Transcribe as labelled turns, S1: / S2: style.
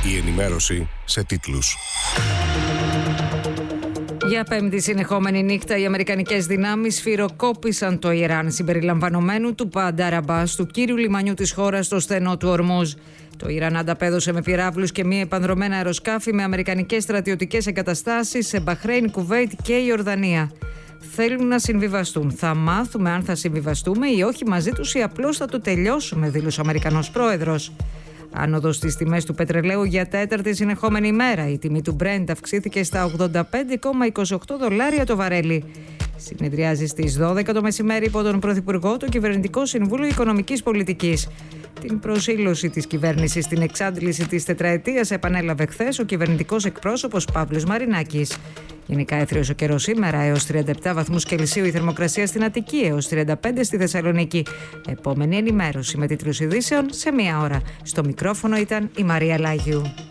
S1: Η ενημέρωση σε τίτλους.
S2: Για πέμπτη συνεχόμενη νύχτα, οι αμερικανικές δυνάμεις σφυροκόπησαν το Ιράν, συμπεριλαμβανομένου του Μπαντάρ Αμπάς, του κύριου λιμανιού της χώρας στο στενό του Ορμούζ. Το Ιράν ανταπέδωσε με πυράβλους και μη επανδρομένα αεροσκάφη με αμερικανικές στρατιωτικές εγκαταστάσεις σε Μπαχρέιν, Κουβέιτ και Ιορδανία. Θέλουν να συμβιβαστούν. Θα μάθουμε αν θα συμβιβαστούμε ή όχι μαζί τους ή απλώς θα το τελειώσουμε, δήλωσε ο Αμερικανός πρόεδρος. Άνοδος στις τιμές του πετρελαίου για τέταρτη συνεχόμενη ημέρα. Η τιμή του Brent αυξήθηκε στα $85,28 το βαρέλι. Συνεδριάζει στις 12 το μεσημέρι υπό τον Πρωθυπουργό το Κυβερνητικό Συμβούλιο Οικονομικής Πολιτικής. Την προσήλωση της κυβέρνησης στην εξάντληση της τετραετίας επανέλαβε χθες ο κυβερνητικός εκπρόσωπος Παύλος Μαρινάκης. Γενικά έθριος ο καιρός σήμερα, έως 37 βαθμούς Κελσίου η θερμοκρασία στην Αττική, έως 35 στη Θεσσαλονίκη. Επόμενη ενημέρωση με τίτλους ειδήσεων σε 1 ώρα. Στο μικρόφωνο ήταν η Μαρία Λάγιου.